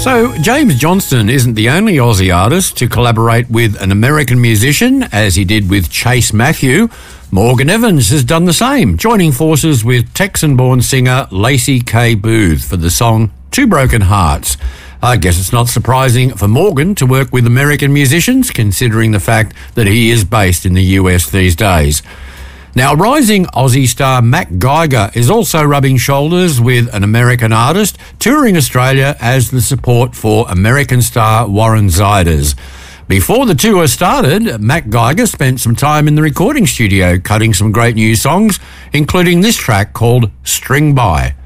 So, James Johnston isn't the only Aussie artist to collaborate with an American musician, as he did with Chase Matthew. Morgan Evans has done the same, joining forces with Texan-born singer Lacey K. Booth for the song Two Broken Hearts. I guess it's not surprising for Morgan to work with American musicians, considering the fact that he is based in the US these days. Now, rising Aussie star Mac Geiger is also rubbing shoulders with an American artist, touring Australia as the support for American star Warren Ziders. Before the tour started, Mac Geiger spent some time in the recording studio cutting some great new songs, including this track called String By.